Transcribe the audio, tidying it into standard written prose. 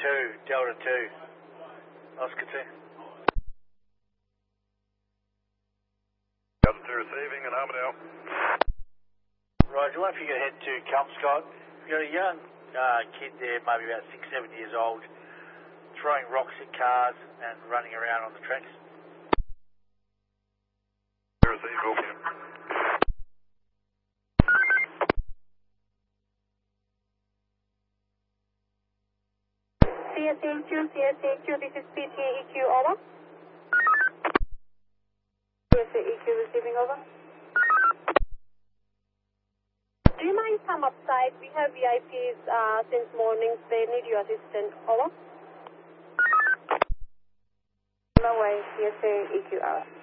Delta 2, Oscar 2. Delta 2 receiving and Armadale. Roger, I wonder if you could head to Kelmscott. You've got a young kid there, maybe about 6, 7 years old, throwing rocks at cars and running around on the tracks. Receive, okay. CSAQ, this is PTEQ, over. CSAEQ receiving, over. Do you mind come upside? We have VIPs since morning. They need your assistance, over. No way, CSAEQ, out.